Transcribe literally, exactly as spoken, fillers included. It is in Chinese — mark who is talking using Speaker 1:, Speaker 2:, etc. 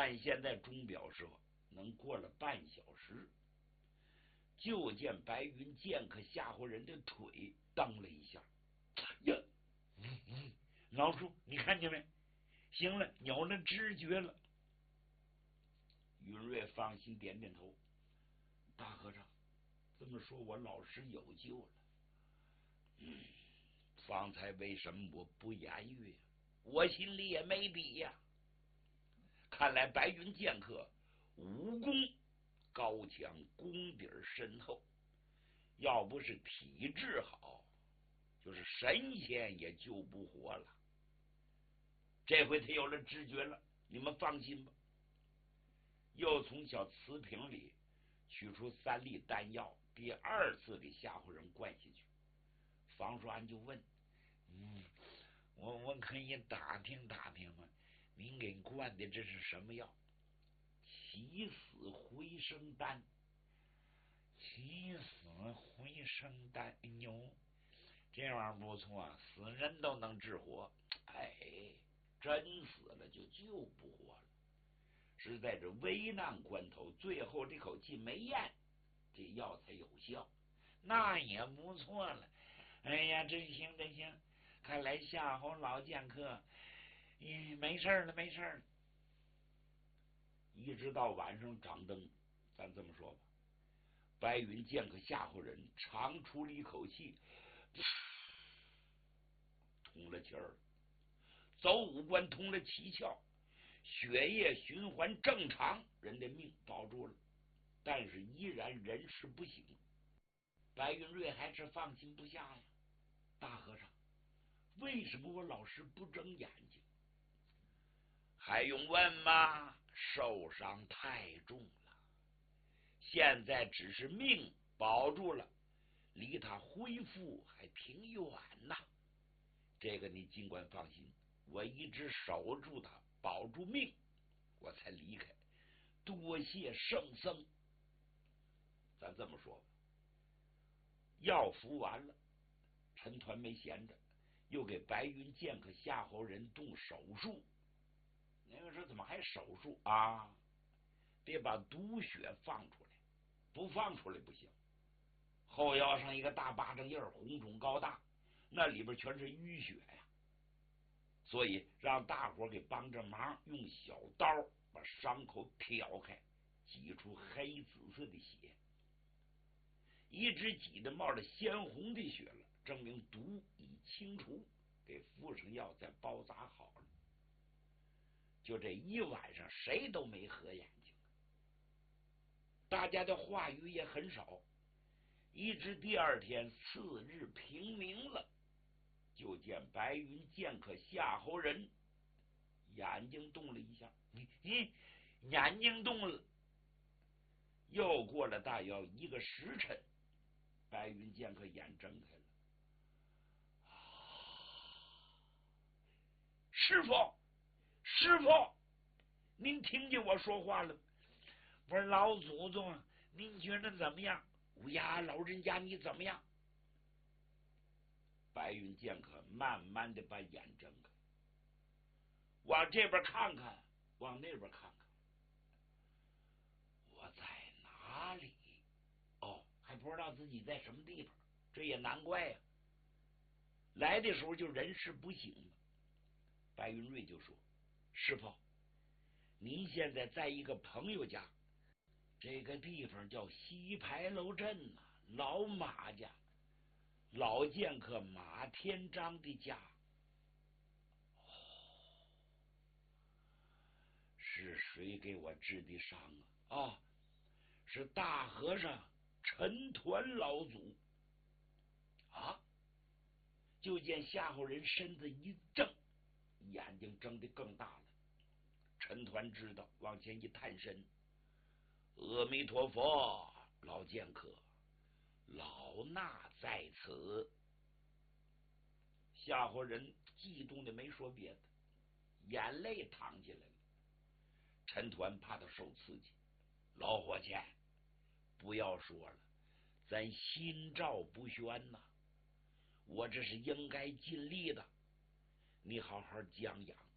Speaker 1: 按现在钟表说，能过了半小时，就见白云剑客吓唬人的腿蹬了一下。呀，嗯嗯，老叔，你看见没？行了，有了知觉了。云瑞放心点点头。大和尚，这么说我老师有救了。嗯，方才为什么我不言语？我心里也没底呀。看来白云剑客武功高强，功底深厚，要不是体质好，就是神仙也救不活了。这回他有了知觉了，你们放心吧。又从小瓷瓶里取出三粒丹药，第二次给吓唬人灌下去。房叔安就问：“嗯，我我可以打听打听吗？您给灌的这是什么药？”起死回生丹。起死回生丹，牛，这玩意儿不错，死人都能治活。哎，真死了就救不活了。是在这危难关头，最后这口气没咽，这药才有效。那也不错了。哎呀，真行真行，看来夏侯老剑客，嗯，没事了没事了。一直到晚上掌灯，咱这么说吧，白云剑客吓唬人，长出了一口气，通了气儿，走五官通了七窍，血液循环正常，人的命保住了，但是依然人事不省。白云瑞还是放心不下呀。大和尚，为什么我老师不睁眼睛？还用问吗？受伤太重了，现在只是命保住了，离他恢复还挺远呐。这个你尽管放心，我一直守住他，保住命，我才离开。多谢圣僧。咱这么说吧，药服完了，陈团没闲着，又给白云剑客夏侯人动手术。那个说怎么还手术啊？得把毒血放出来，不放出来不行。后腰上一个大巴掌印儿，红肿高大，那里边全是淤血呀。所以让大伙给帮着忙，用小刀把伤口挑开，挤出黑紫色的血，一直挤得冒着鲜红的血了，证明毒已清除。给敷上药，再包扎好了。就这一晚上，谁都没合眼睛，大家的话语也很少。一直第二天次日平明了，就见白云剑客夏侯人眼睛动了一下，你你眼睛动了。又过了大约一个时辰，白云剑客眼睁开了。师傅，师傅，您听见我说话了？我说老祖宗，您觉得怎么样？乌鸦老人家，你怎么样？白云剑客慢慢的把眼睁开，往这边看看，往那边看看。我在哪里？哦，还不知道自己在什么地方，这也难怪呀、啊。来的时候就人事不省嘛。白云瑞就说：“师傅，您现在在一个朋友家，这个地方叫西牌楼镇呐、啊，老马家，老剑客马天章的家。哦，是谁给我治的伤啊？哦，是大和尚陈团老祖啊！”就见夏侯人身子一正，眼睛睁得更大了。陈团知道，往前一探身：“阿弥陀佛，老剑客，老衲在此。”夏侯人激动的没说别的，眼泪淌下来了。陈团怕他受刺激：“老伙计，不要说了，咱心照不宣呐。我这是应该尽力的，你好好讲讲，